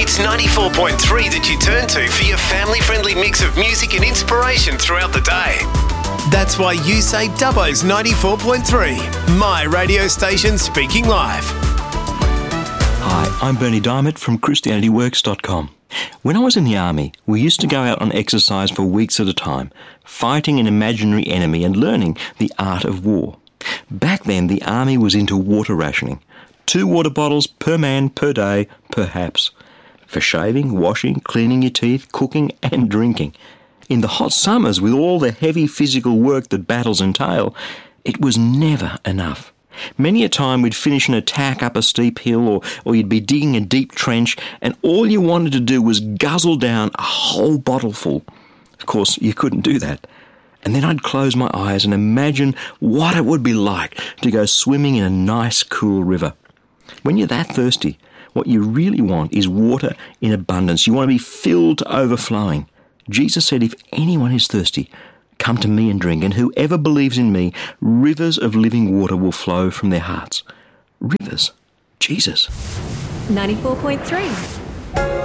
It's 94.3 that you turn to for your family-friendly mix of music and inspiration throughout the day. That's why you say Dubbo's 94.3, my radio station speaking live. Hi, I'm Bernie Diamond from ChristianityWorks.com. When I was in the army, we used to go out on exercise for weeks at a time, fighting an imaginary enemy and learning the art of war. Back then, the army was into water rationing. 2 water bottles per man per day, perhaps. For shaving, washing, cleaning your teeth, cooking and drinking. In the hot summers, with all the heavy physical work that battles entail, it was never enough. Many a time we'd finish an attack up a steep hill or you'd be digging a deep trench and all you wanted to do was guzzle down a whole bottle full. Of course, you couldn't do that. And then I'd close my eyes and imagine what it would be like to go swimming in a nice, cool river. When you're that thirsty, what you really want is water in abundance. You want to be filled to overflowing. Jesus said, if anyone is thirsty, come to me and drink, and whoever believes in me, rivers of living water will flow from their hearts. Rivers. Jesus. 94.3.